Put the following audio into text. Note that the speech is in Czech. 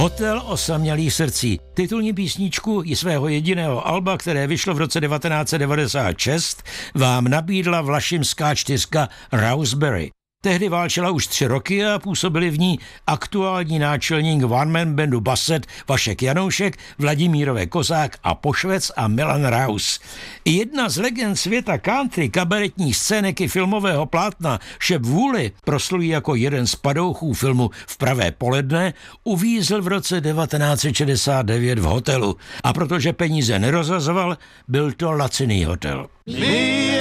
Hotel osamělých srdcí. Titulní písničku i svého jediného alba, které vyšlo v roce 1996, vám nabídla vlašimská čtyřka Raspberry. Tehdy válčila už 3 roky a působili v ní aktuální náčelník one-man bandu Baset Vašek Janoušek, Vladimírové Kozák a Pošvec a Milan Raus. Jedna z legend světa country, kabaretní scének i filmového plátna Šep Vůli, proslulý jako jeden z padouchů filmu V pravé poledne, uvízl v roce 1969 v hotelu. A protože peníze nerozhazoval, byl to laciný hotel.